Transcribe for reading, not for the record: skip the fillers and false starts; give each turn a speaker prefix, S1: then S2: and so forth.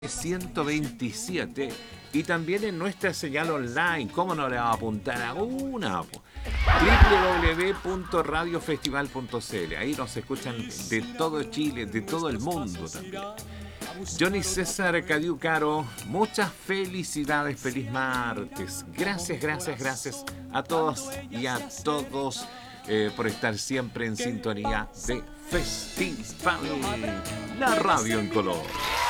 S1: 127 y también en nuestra señal online. ¿Cómo no le va a apuntar a una? www.radiofestival.cl. Ahí nos escuchan de todo Chile, de todo el mundo también. Johnny César Cadiu Caro, muchas felicidades, feliz martes. Gracias a todos y a todos por estar siempre en sintonía de Festival, la radio en color.